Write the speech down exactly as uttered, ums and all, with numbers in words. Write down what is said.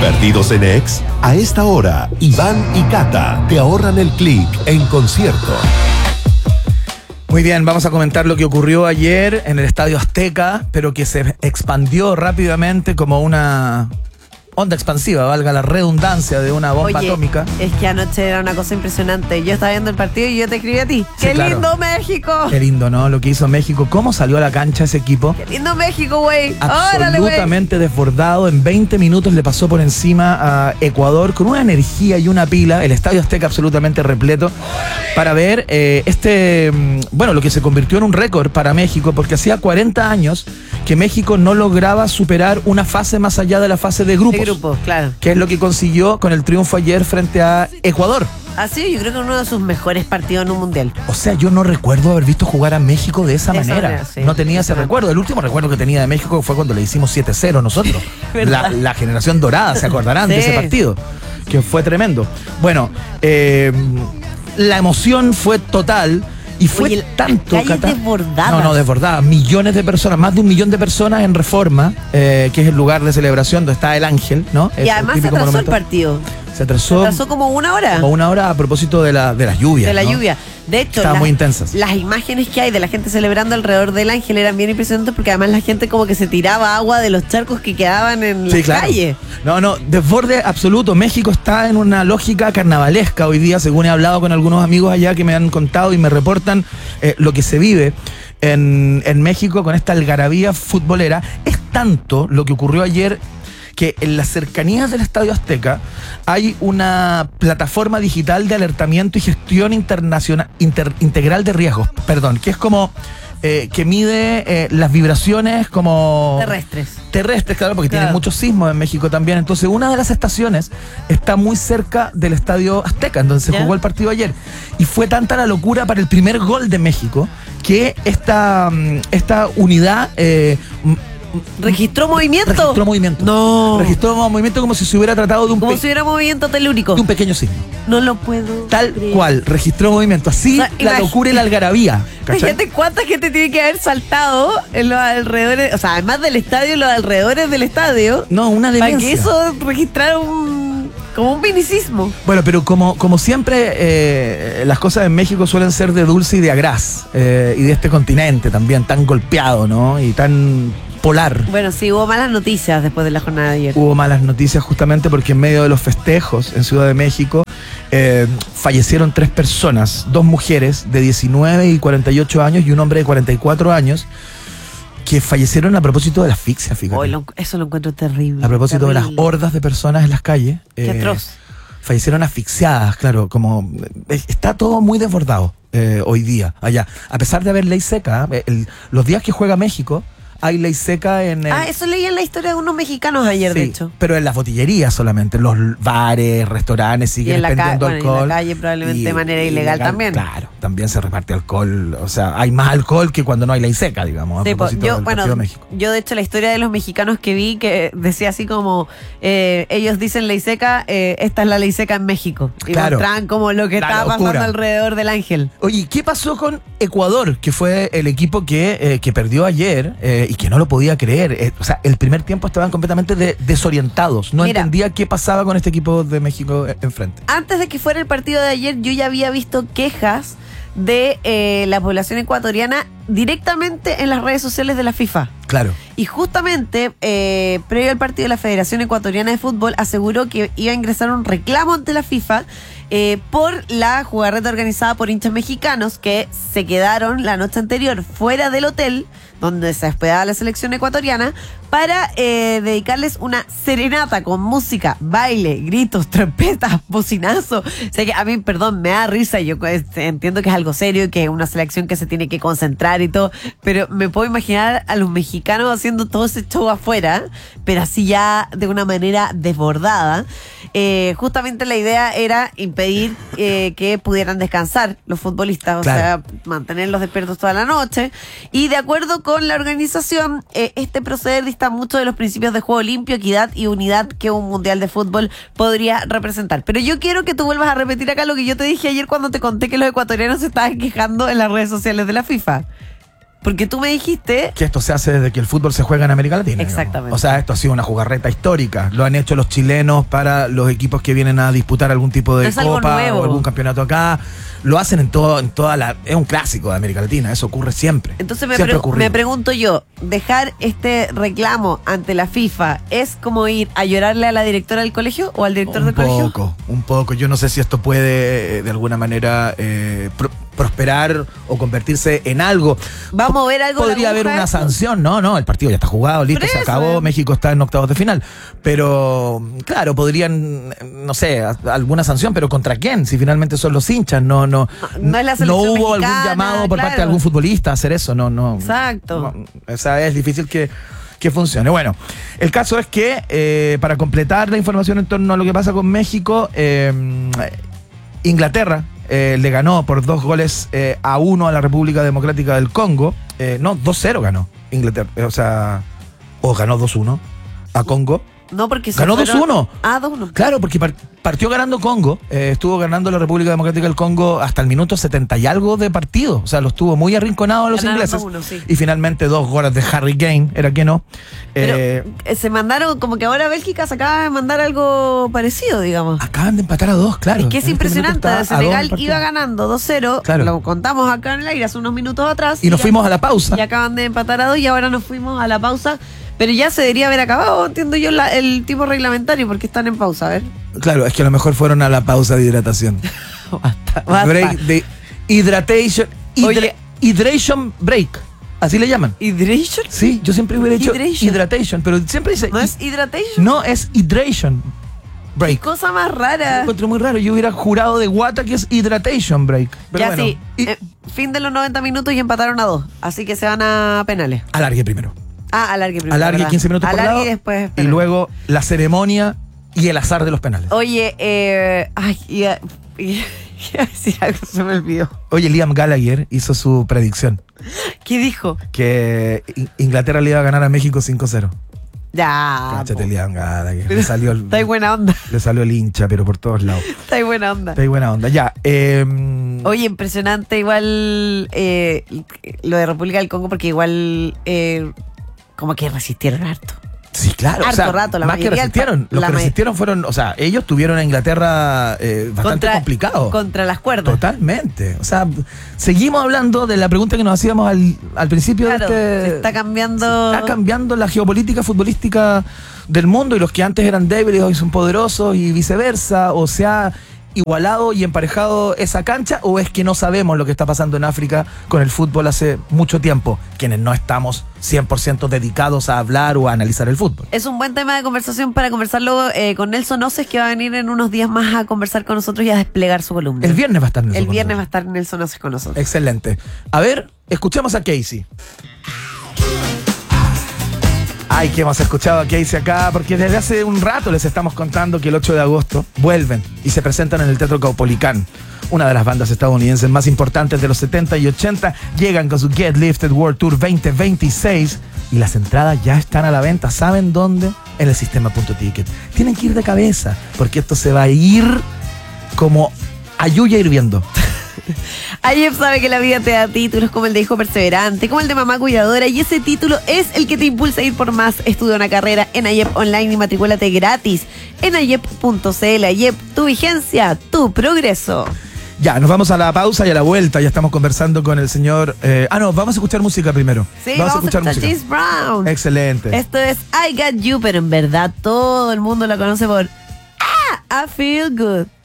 ¿Perdidos en Ex? A esta hora, Iván y Cata te ahorran el clic en concierto. Muy bien, vamos a comentar lo que ocurrió ayer en el Estadio Azteca, pero que se expandió rápidamente como una onda expansiva, valga la redundancia de una bomba Oye, atómica. Es que anoche era una cosa impresionante. Yo estaba viendo el partido y yo te escribí a ti. Sí, ¡Qué claro. lindo México! Qué lindo, ¿no? Lo que hizo México. ¿Cómo salió a la cancha ese equipo? ¡Qué lindo México, güey! ¡Órale, güey! Absolutamente desbordado. En veinte minutos le pasó por encima a Ecuador con una energía y una pila. El Estadio Azteca absolutamente repleto para ver eh, este, bueno, lo que se convirtió en un récord para México, porque hacía cuarenta años que México no lograba superar una fase más allá de la fase de grupos. De grupos, claro. Que es lo que consiguió con el triunfo ayer frente a Ecuador. Así, yo creo que uno de sus mejores partidos en un mundial. O sea, yo no recuerdo haber visto jugar a México de esa De esa manera. manera, sí. No tenía ese Exacto. recuerdo. El último recuerdo que tenía de México fue cuando le hicimos siete cero nosotros. la, ¿Verdad? la generación dorada, ¿se acordarán de Sí. ese partido? Que fue tremendo. Bueno, eh, la emoción fue total. Y fue Oye, tanto, calles Cata. desbordadas. No, no, desbordadas. Millones de personas, más de un millón de personas en Reforma, eh, que es el lugar de celebración donde está el Ángel, ¿no? Es Y el además se típico atrasó el monumento. partido. Se atrasó, Se atrasó como una hora. como una hora a propósito de, la, de las lluvias. De la ¿no? lluvia. De hecho, Estaban las, muy intensas. las imágenes que hay de la gente celebrando alrededor del Ángel eran bien impresionantes porque además la gente como que se tiraba agua de los charcos que quedaban en Sí, la claro. calle. No, no, desborde absoluto. México está en una lógica carnavalesca hoy día, según he hablado con algunos amigos allá que me han contado y me reportan eh, lo que se vive en, en México con esta algarabía futbolera. Es tanto lo que ocurrió ayer que en las cercanías del Estadio Azteca hay una plataforma digital de alertamiento y gestión internacional inter- integral de riesgos, perdón, que es como eh, que mide eh, las vibraciones como Terrestres. terrestres, claro, porque Claro. tienen muchos sismos en México también. Entonces, una de las estaciones está muy cerca del Estadio Azteca, en donde se ¿Ya? jugó el partido ayer. Y fue tanta la locura para el primer gol de México que esta, mm, esta unidad eh, m- ¿Registró movimiento? registró movimiento. No. Registró movimiento como si se hubiera tratado de un, Como pe- si hubiera movimiento telúrico. de un pequeño sismo. No lo puedo Tal creer. cual, registró movimiento. Así O sea, la imagi- locura y la algarabía. ¿Cachai? Fíjate cuánta gente tiene que haber saltado en los alrededores, o sea, además del estadio, en los alrededores del estadio, No, una para demencia. que eso registrara un como un minicismo. Bueno, pero como, como siempre, eh, las cosas en México suelen ser de dulce y de agraz, eh, y de este continente también, tan golpeado, ¿no? Y tan polar. Bueno, sí, hubo malas noticias después de la jornada de ayer. Hubo malas noticias justamente porque en medio de los festejos en Ciudad de México eh, fallecieron tres personas, dos mujeres de diecinueve y cuarenta y ocho años y un hombre de cuarenta y cuatro años, que fallecieron a propósito de la asfixia, fíjate. Hoy lo- eso lo encuentro terrible. A propósito de las terrible. hordas de personas en las calles. Qué eh, atroz. Fallecieron asfixiadas, claro, como eh, está todo muy desbordado eh, hoy día allá. A pesar de haber ley seca, eh, el- los días que juega México hay ley seca en... el- Ah, eso leí en la historia de unos mexicanos ayer, de Sí, hecho. pero en las botillerías solamente, en los bares, restaurantes Y siguen en la, ca- vendiendo bueno, y en alcohol. la calle probablemente Y- de manera y ilegal también. Claro, también se reparte alcohol, o sea, hay más alcohol que cuando no hay ley seca, digamos, a Sí, po, propósito yo, del bueno, partido de México. yo de hecho la historia de los mexicanos que vi que decía así como eh, ellos dicen ley seca, eh, esta es la ley seca en México. Y Claro. mostraban como lo que La estaba locura. pasando alrededor del Ángel. Oye, ¿qué pasó con Ecuador? Que fue el equipo que, eh, que perdió ayer eh, y que no lo podía creer. Eh, o sea, el primer tiempo estaban completamente de- desorientados. No Mira. entendía qué pasaba con este equipo de México eh, enfrente. Antes de que fuera el partido de ayer, yo ya había visto quejas de eh, la población ecuatoriana directamente en las redes sociales de la FIFA. Claro. Y justamente, eh, previo al partido de la Federación Ecuatoriana de Fútbol, aseguró que iba a ingresar un reclamo ante la FIFA eh, por la jugarreta organizada por hinchas mexicanos que se quedaron la noche anterior fuera del hotel donde se hospedaba la selección ecuatoriana para eh, dedicarles una serenata con música, baile, gritos, trompetas, bocinazo. O sea que a mí, perdón, me da risa. Yo pues, entiendo que es algo serio y que es una selección que se tiene que concentrar y todo, pero me puedo imaginar a los mexicanos haciendo todo ese show afuera, pero así ya de una manera desbordada. Eh, justamente la idea era impedir eh, que pudieran descansar los futbolistas, o Claro. sea, mantenerlos despiertos toda la noche. Y de acuerdo con la organización, eh, este proceder dista mucho de los principios de juego limpio, equidad y unidad que un mundial de fútbol podría representar. Pero yo quiero que tú vuelvas a repetir acá lo que yo te dije ayer cuando te conté que los ecuatorianos se estaban quejando en las redes sociales de la FIFA. Porque tú me dijiste... Que esto se hace desde que el fútbol se juega en América Latina. Exactamente. Digamos. O sea, esto ha sido una jugarreta histórica. Lo han hecho los chilenos para los equipos que vienen a disputar algún tipo de No es algo copa nuevo. o algún campeonato acá. Lo hacen en todo, en toda la... Es un clásico de América Latina. Eso ocurre siempre. Entonces me, siempre pre- ha ocurrido. me pregunto yo, dejar este reclamo ante la FIFA es como ir a llorarle a la directora del colegio o al director un del colegio. poco, un poco. Yo no sé si esto puede eh, de alguna manera eh, pro- prosperar o convertirse en algo. ¿Va a mover algo la Podría haber aguja una esto? sanción. No, no, el partido ya está jugado, listo, Por se eso, acabó. eh. México está en octavos de final. Pero, claro, podrían, no sé, a- alguna sanción, pero ¿contra quién? Si finalmente son los hinchas, no, no. No, no es la selección hubo mexicana, algún llamado por parte de claro. algún futbolista a hacer eso, no, no. Exacto. No, o sea, es difícil que, que funcione. Bueno, el caso es que, eh, para completar la información en torno a lo que pasa con México, eh, Inglaterra eh, le ganó por dos goles eh, a uno a la República Democrática del Congo. Eh, no, dos cero ganó Inglaterra. eh, o sea, o ganó dos uno a Congo. No, porque se Ganó fueron- dos uno. Ah, dos uno. Claro, porque par- partió ganando Congo, eh, estuvo ganando la República Democrática del Congo hasta el minuto setenta y algo de partido, o sea, lo estuvo muy arrinconado a los Ganaron ingleses. dos uno, sí. Y finalmente dos goles de Harry Kane, era que no. Pero Eh, eh, se mandaron, como que ahora Bélgica se acaba de mandar algo parecido, digamos. acaban de empatar a dos, claro. Es que es En este minuto impresionante. está a dos Senegal el partido. iba ganando dos cero. Claro. Lo contamos acá en el aire hace unos minutos atrás. Y nos ya- fuimos a la pausa. Y acaban de empatar a dos y ahora nos fuimos a la pausa. Pero ya se debería haber acabado, entiendo yo, la- el tipo reglamentario, porque están en pausa. A ver. Claro, es que a lo mejor fueron a la pausa de hidratación. Basta, basta. Break de hydration. hydra- Oye. hydration break. Así le llaman. ¿Hydration? Sí, yo siempre hubiera dicho Hydration. hydration, pero siempre dice. ¿No es hydration? No, es hydration break. Cosa más Lo rara. encuentro muy raro. Yo hubiera jurado de guata que es hydration break. Pero Ya bueno, sí. y- eh, fin de los noventa minutos y empataron a dos. Así que se van a penales. alargue primero. Ah, alargue primero. Alargue ¿verdad? quince minutos por Alargue lado. y después. Y penales. luego la ceremonia y el azar de los penales. Oye, eh. Ay, iba, iba a decir algo, se me olvidó. Oye, Liam Gallagher hizo su predicción. ¿Qué dijo? Que In- Inglaterra le iba a ganar a México cinco cero. Ya. Cáchate, po. Liam Gallagher. Le salió, el, Está ahí buena onda. le salió el hincha, pero por todos lados. Está ahí buena onda. Está ahí buena onda. Ya. eh, Oye, impresionante igual eh, lo de República del Congo, porque igual eh, como que resistieron harto. Sí, claro. Harto o sea, rato, la más que mayoría del resistieron. pa- Los la que may- resistieron fueron, o sea, ellos tuvieron a Inglaterra eh, bastante complicado. Contra las cuerdas. Totalmente. O sea, seguimos hablando de la pregunta que nos hacíamos al, al principio Claro, de este. se está cambiando. se está cambiando la geopolítica futbolística del mundo y los que antes eran débiles hoy son poderosos y viceversa. O se ha igualado y emparejado esa cancha, o es que no sabemos lo que está pasando en África con el fútbol hace mucho tiempo, quienes no estamos cien por ciento dedicados a hablar o a analizar el fútbol. Es un buen tema de conversación para conversarlo eh, con Nelson Oces, que va a venir en unos días más a conversar con nosotros y a desplegar su columna. El viernes va a estar Nelson El con viernes va a nosotros. estar Nelson Oces con nosotros. Excelente. A ver, escuchemos a Casey. Ay, que hemos escuchado a Casey acá, porque desde hace un rato les estamos contando que el ocho de agosto vuelven y se presentan en el Teatro Caupolicán. Una de las bandas estadounidenses más importantes de los setenta y ochenta llegan con su Get Lifted World Tour veinte veintiséis y las entradas ya están a la venta. ¿Saben dónde? En el sistema punto ticket. Tienen que ir de cabeza, porque esto se va a ir como a lluvia hirviendo. Ayep sabe que la vida te da títulos como el de hijo perseverante, como el de mamá cuidadora, y ese título es el que te impulsa a ir por más. Estudia una carrera en Ayep Online y matricúlate gratis en ayep punto cl. Ayep, tu vigencia, tu progreso. Ya, nos vamos a la pausa y a la vuelta. Ya estamos conversando con el señor... eh, ah, no, vamos a escuchar música primero. Sí, vamos, a escuchar música. James Brown. Excelente. Esto es I Got You, pero en verdad todo el mundo la conoce por Ah, I Feel Good.